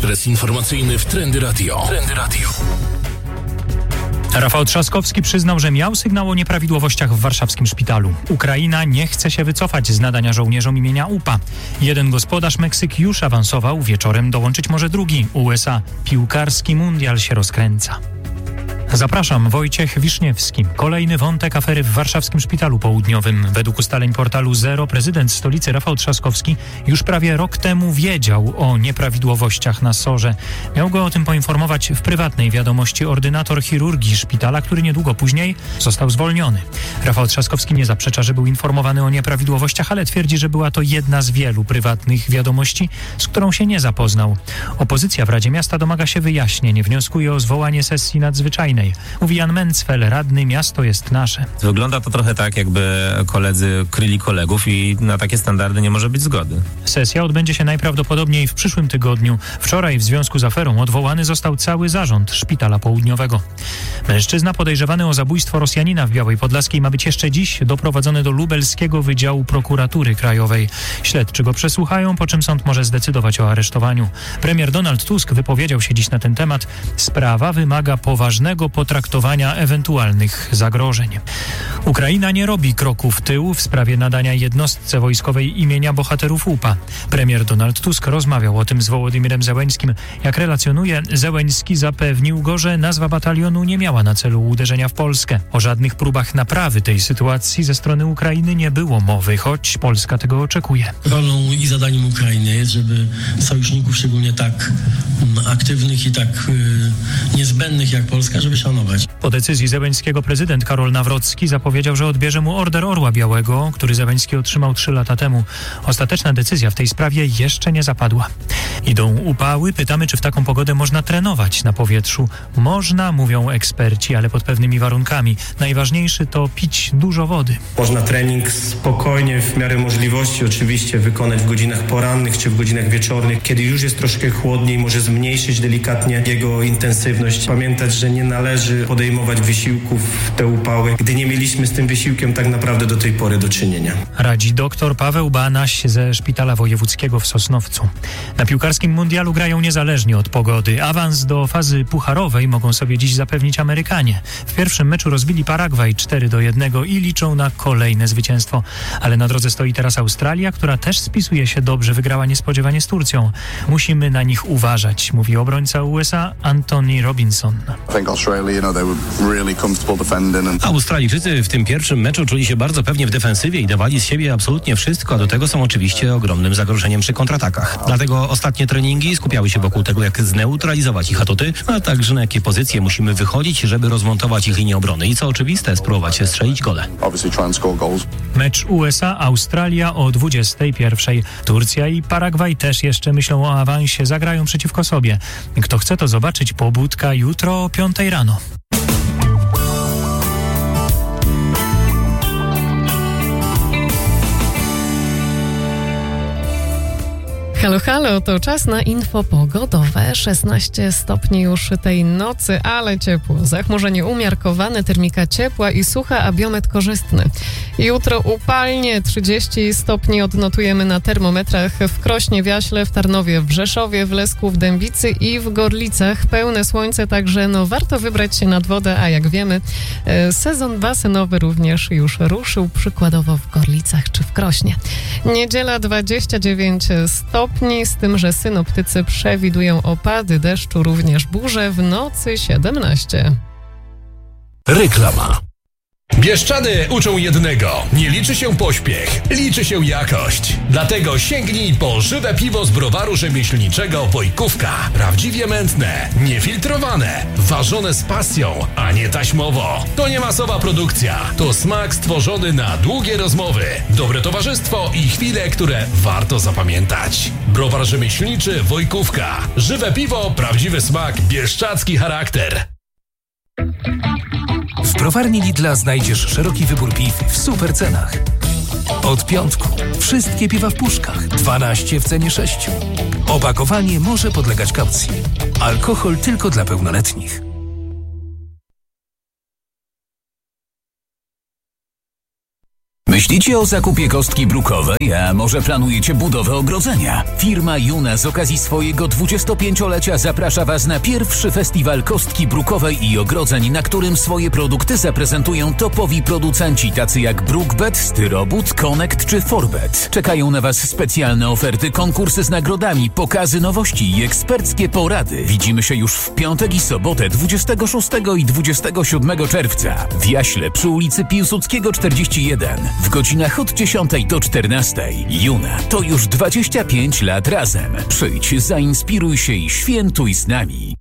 Ekspres informacyjny w Trendy Radio. Rafał Trzaskowski przyznał, że miał sygnał o nieprawidłowościach w warszawskim szpitalu. Ukraina nie chce się wycofać z nadania żołnierzom imienia UPA. Jeden gospodarz, Meksyk, już awansował, wieczorem dołączyć może drugi. USA. Piłkarski mundial się rozkręca. Zapraszam, Wojciech Wiszniewski. Kolejny wątek afery w warszawskim szpitalu południowym. Według ustaleń portalu Zero prezydent stolicy Rafał Trzaskowski już prawie rok temu wiedział o nieprawidłowościach na SOR-ze. Miał go o tym poinformować w prywatnej wiadomości ordynator chirurgii szpitala, który niedługo później został zwolniony. Rafał Trzaskowski nie zaprzecza, że był informowany o nieprawidłowościach, ale twierdzi, że była to jedna z wielu prywatnych wiadomości, z którą się nie zapoznał. Opozycja w Radzie Miasta domaga się wyjaśnień, wnioskuje o zwołanie sesji nadzwyczajnej. Mówi Jan Mencfel, radny Miasto jest nasze. Wygląda to trochę tak, jakby koledzy kryli kolegów i na takie standardy nie może być zgody. Sesja odbędzie się najprawdopodobniej w przyszłym tygodniu. Wczoraj w związku z aferą odwołany został cały zarząd Szpitala Południowego. Mężczyzna podejrzewany o zabójstwo Rosjanina w Białej Podlaskiej ma być jeszcze dziś doprowadzony do Lubelskiego Wydziału Prokuratury Krajowej. Śledczy go przesłuchają, po czym sąd może zdecydować o aresztowaniu. Premier Donald Tusk wypowiedział się dziś na ten temat. Sprawa wymaga poważnego potraktowania ewentualnych zagrożeń. Ukraina nie robi kroku w tył w sprawie nadania jednostce wojskowej imienia bohaterów UPA. Premier Donald Tusk rozmawiał o tym z Wołodymirem Zełeńskim. Jak relacjonuje, Zełeński zapewnił go, że nazwa batalionu nie miała na celu uderzenia w Polskę. O żadnych próbach naprawy tej sytuacji ze strony Ukrainy nie było mowy, choć Polska tego oczekuje. Rolą i zadaniem Ukrainy jest, żeby sojuszników, szczególnie tak aktywnych i tak niezbędnych jak Polska, żeby szanować. Po decyzji Zełeńskiego prezydent Karol Nawrocki zapowiedział, że odbierze mu Order Orła Białego, który Zełeński otrzymał 3 lata temu. Ostateczna decyzja w tej sprawie jeszcze nie zapadła. Idą upały, pytamy, czy w taką pogodę można trenować na powietrzu. Można, mówią eksperci, ale pod pewnymi warunkami. Najważniejszy to pić dużo wody. Można trening spokojnie, w miarę możliwości oczywiście wykonać w godzinach porannych czy w godzinach wieczornych, kiedy już jest troszkę chłodniej, może zmniejszyć delikatnie jego intensywność. Pamiętać, że nie należy podejmować wysiłków w te upały, gdy nie mieliśmy z tym wysiłkiem tak naprawdę do tej pory do czynienia. Radzi dr Paweł Banaś ze Szpitala Wojewódzkiego w Sosnowcu. Na piłkarskim mundialu grają niezależnie od pogody. Awans do fazy pucharowej mogą sobie dziś zapewnić Amerykanie. W pierwszym meczu rozbili Paragwaj 4-1 i liczą na kolejne zwycięstwo. Ale na drodze stoi teraz Australia, która też spisuje się dobrze, wygrała niespodziewanie z Turcją. Musimy na nich uważać, mówi obrońca USA Anthony Robinson. Australijczycy w tym pierwszym meczu czuli się bardzo pewnie w defensywie i dawali z siebie absolutnie wszystko, a do tego są oczywiście ogromnym zagrożeniem przy kontratakach. Dlatego ostatnie treningi skupiały się wokół tego, jak zneutralizować ich atuty, a także na jakie pozycje musimy wychodzić, żeby rozmontować ich linię obrony i co oczywiste, spróbować strzelić gole. Mecz USA-Australia o 21:00. Turcja i Paragwaj też jeszcze myślą o awansie, zagrają przeciwko sobie. Kto chce to zobaczyć, pobudka jutro o 5:00 rano. Halo, halo, to czas na info pogodowe. 16 stopni już tej nocy, ale ciepło. Zachmurzenie umiarkowane, termika ciepła i sucha, a biometr korzystny. Jutro upalnie, 30 stopni odnotujemy na termometrach w Krośnie, w Jaśle, w Tarnowie, w Rzeszowie, w Lesku, w Dębicy i w Gorlicach. Pełne słońce, także warto wybrać się nad wodę, a jak wiemy, sezon basenowy również już ruszył, przykładowo w Gorlicach czy w Krośnie. Niedziela 29 stopni, z tym, że synoptycy przewidują opady deszczu, również burze, w nocy 17. Reklama. Bieszczady uczą jednego. Nie liczy się pośpiech, liczy się jakość. Dlatego sięgnij po żywe piwo z browaru rzemieślniczego Wojkówka. Prawdziwie mętne, niefiltrowane, ważone z pasją, a nie taśmowo. To nie masowa produkcja. To smak stworzony na długie rozmowy, dobre towarzystwo i chwile, które warto zapamiętać. Browar rzemieślniczy Wojkówka. Żywe piwo, prawdziwy smak, bieszczadzki charakter. W browarni Lidla znajdziesz szeroki wybór piw w super cenach. Od piątku wszystkie piwa w puszkach, 12 w cenie 6. Opakowanie może podlegać kaucji. Alkohol tylko dla pełnoletnich. Myślicie o zakupie kostki brukowej, a może planujecie budowę ogrodzenia? Firma Juna z okazji swojego 25-lecia zaprasza Was na pierwszy festiwal kostki brukowej i ogrodzeń, na którym swoje produkty zaprezentują topowi producenci tacy jak Brookbet, Styrobud, Connect czy Forbet. Czekają na Was specjalne oferty, konkursy z nagrodami, pokazy nowości i eksperckie porady. Widzimy się już w piątek i sobotę 26 i 27 czerwca w Jaśle przy ulicy Piłsudskiego 41 w godzinach od 10 do 14. Juna to już 25 lat razem. Przyjdź, zainspiruj się i świętuj z nami.